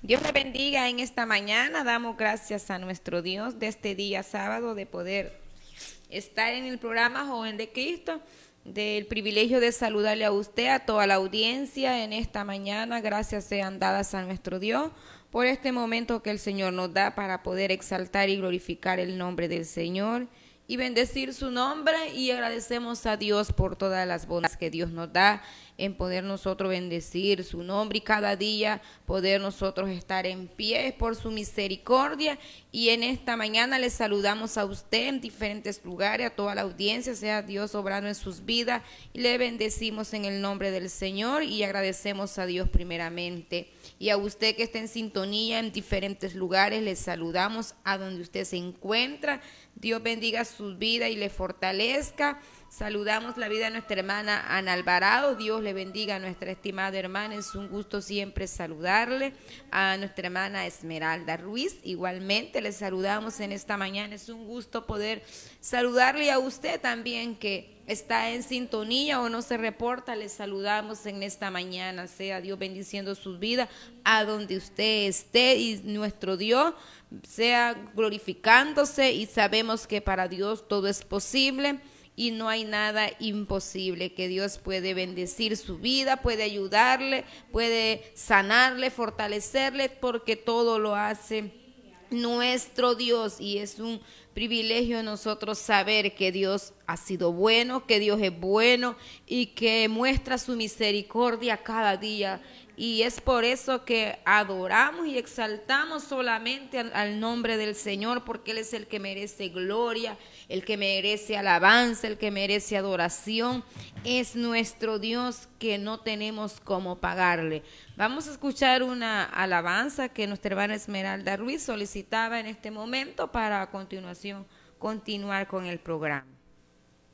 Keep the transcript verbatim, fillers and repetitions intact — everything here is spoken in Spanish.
Dios le bendiga en esta mañana. Damos gracias a nuestro Dios de este día sábado de poder estar en el programa Joven de Cristo, del privilegio de saludarle a usted, a toda la audiencia en esta mañana. Gracias sean dadas a nuestro Dios por este momento que el Señor nos da para poder exaltar y glorificar el nombre del Señor y bendecir su nombre, y agradecemos a Dios por todas las bondades que Dios nos da en poder nosotros bendecir su nombre y cada día poder nosotros estar en pie por su misericordia. Y en esta mañana les saludamos a usted en diferentes lugares, a toda la audiencia, sea Dios obrando en sus vidas, y le bendecimos en el nombre del Señor y agradecemos a Dios primeramente. Y a usted que está en sintonía en diferentes lugares, les saludamos a donde usted se encuentra. Dios bendiga su vida y le fortalezca. Saludamos la vida de nuestra hermana Ana Alvarado. Dios le bendiga a nuestra estimada hermana. Es un gusto siempre saludarle. A nuestra hermana Esmeralda Ruiz, igualmente le saludamos en esta mañana. Es un gusto poder saludarle, y a usted también que está en sintonía o no se reporta, le saludamos en esta mañana. Sea Dios bendiciendo sus vidas a donde usted esté, y nuestro Dios sea glorificándose, y sabemos que para Dios todo es posible y no hay nada imposible, que Dios puede bendecir su vida, puede ayudarle, puede sanarle, fortalecerle, porque todo lo hace nuestro Dios. Y es un privilegio nosotros saber que Dios ha sido bueno, que Dios es bueno y que muestra su misericordia cada día. Y es por eso que adoramos y exaltamos solamente al, al nombre del Señor, porque Él es el que merece gloria, el que merece alabanza, el que merece adoración. Es nuestro Dios, que no tenemos cómo pagarle. Vamos a escuchar una alabanza que nuestra hermana Esmeralda Ruiz solicitaba en este momento para a continuación continuar con el programa.